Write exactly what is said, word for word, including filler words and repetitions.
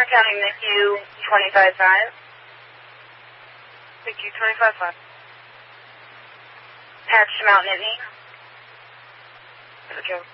Montgomery County, N I C U twenty-five five. N I C U twenty-five five. Patch to Mount Nittany. Okay.